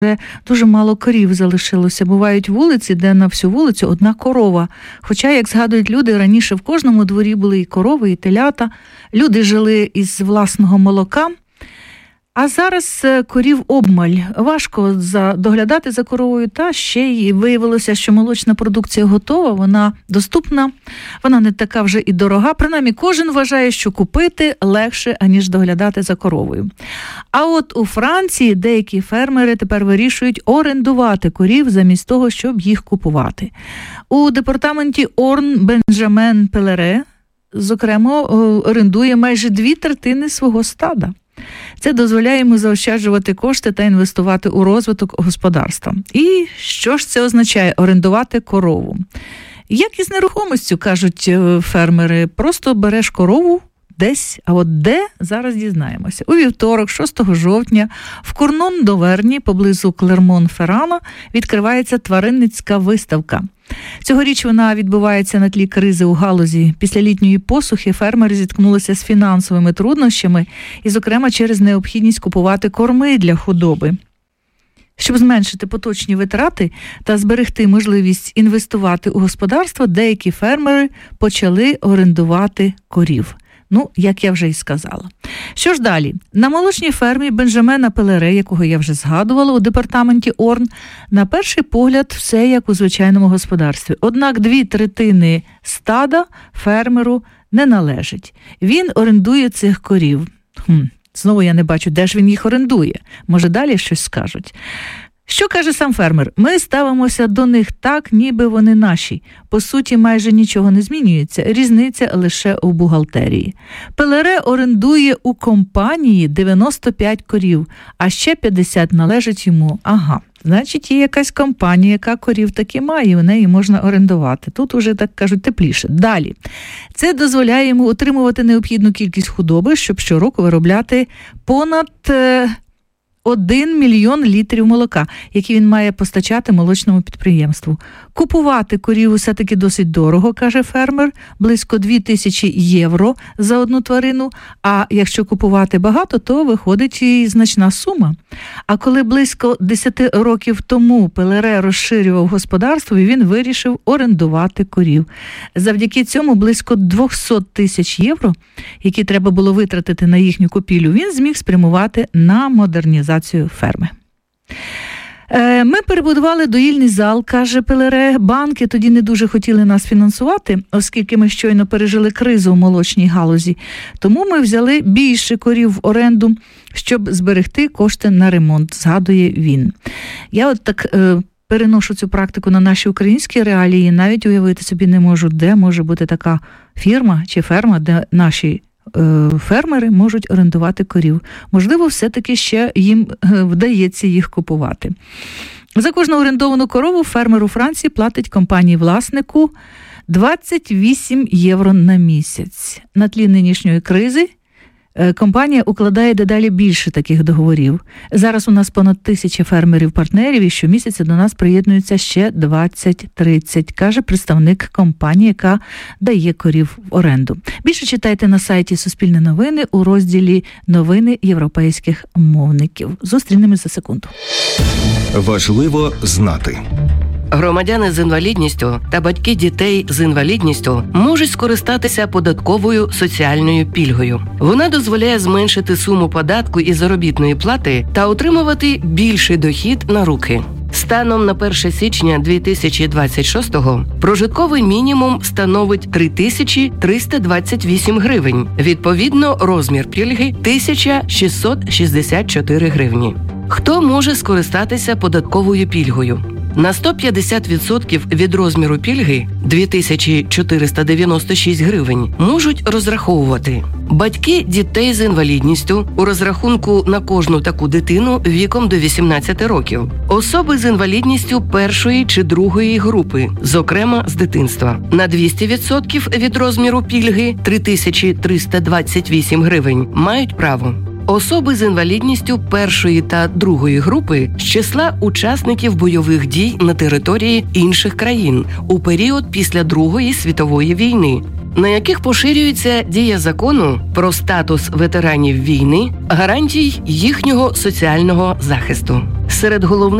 дуже мало корів залишилося. Бувають вулиці, де на всю вулицю одна корова. Хоча, як згадують люди, раніше в кожному дворі були і корови, і телята. Люди жили із власного молока. А зараз корів обмаль. Важко доглядати за коровою, та ще й виявилося, що молочна продукція готова, вона доступна, вона не така вже і дорога. Принаймні, кожен вважає, що купити легше, аніж доглядати за коровою. А от у Франції деякі фермери тепер вирішують орендувати корів замість того, щоб їх купувати. У департаменті Орн Бенджамен Пелере, зокрема, орендує майже 2/3 свого стада. Це дозволяє йому заощаджувати кошти та інвестувати у розвиток господарства. І що ж це означає – орендувати корову? Як із нерухомістю, кажуть фермери, просто береш корову десь, а от де – зараз дізнаємося. У вівторок, 6 жовтня, в Курнон-Доверні, поблизу Клермон-Феррана, відкривається тваринницька виставка. Цьогоріч вона відбувається на тлі кризи у галузі. Після літньої посухи фермери зіткнулися з фінансовими труднощами і, зокрема, через необхідність купувати корми для худоби. Щоб зменшити поточні витрати та зберегти можливість інвестувати у господарство, деякі фермери почали орендувати корів. Як я вже і сказала. Що ж далі? На молочній фермі Бенджамена Пелере, якого я вже згадувала, у департаменті Орн, на перший погляд все як у звичайному господарстві. Однак 2/3 стада фермеру не належить. Він орендує цих корів. Знову я не бачу, де ж він їх орендує. Може, далі щось скажуть. Що каже сам фермер? Ми ставимося до них так, ніби вони наші. По суті, майже нічого не змінюється. Різниця лише у бухгалтерії. Пелере орендує у компанії 95 корів, а ще 50 належить йому. Значить, є якась компанія, яка корів таки має, у неї можна орендувати. Тут уже, так кажуть, тепліше. Далі. Це дозволяє йому утримувати необхідну кількість худоби, щоб щороку виробляти понад 1 мільйон літрів молока, які він має постачати молочному підприємству. Купувати корів все-таки досить дорого, каже фермер, близько 2000 євро за одну тварину, а якщо купувати багато, то виходить і значна сума. А коли близько 10 років тому Пелере розширював господарство, він вирішив орендувати корів. Завдяки цьому близько 200 тисяч євро, які треба було витратити на їхню купівлю, він зміг спрямувати на модернізацію ферми. Ми перебудували доїльний зал, каже Пелере. Банки тоді не дуже хотіли нас фінансувати, оскільки ми щойно пережили кризу в молочній галузі. Тому ми взяли більше корів в оренду, щоб зберегти кошти на ремонт, згадує він. Я от так переношу цю практику на наші українські реалії, навіть уявити собі не можу, де може бути така фірма чи ферма, де наші фермери можуть орендувати корів. Можливо, все-таки ще їм вдається їх купувати. За кожну орендовану корову фермер у Франції платить компанії-власнику 28 євро на місяць. На тлі нинішньої кризи компанія укладає дедалі більше таких договорів. Зараз у нас понад 1000 фермерів-партнерів, і щомісяця до нас приєднуються ще 20-30, каже представник компанії, яка дає корів в оренду. Більше читайте на сайті Суспільне новини у розділі «Новини європейських мовників». Зустрінемось за секунду. Важливо знати. Громадяни з інвалідністю та батьки дітей з інвалідністю можуть скористатися податковою соціальною пільгою. Вона дозволяє зменшити суму податку і заробітної плати та отримувати більший дохід на руки. Станом на 1 січня 2026-го прожитковий мінімум становить 3328 гривень. Відповідно, розмір пільги – 1664 гривні. Хто може скористатися податковою пільгою? На 150% від розміру пільги – 2496 гривень – можуть розраховувати батьки дітей з інвалідністю у розрахунку на кожну таку дитину віком до 18 років, особи з інвалідністю першої чи другої групи, зокрема з дитинства. На 200% від розміру пільги – 3328 гривень – мають право особи з інвалідністю першої та другої групи з числа учасників бойових дій на території інших країн у період після Другої світової війни на яких поширюється дія закону про статус ветеранів війни, гарантій їхнього соціального захисту. Серед головних